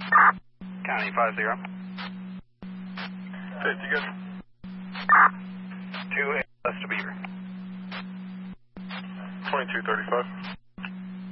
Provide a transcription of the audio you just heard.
County 50. Safety good. 2 ALS to Beaver. 2235.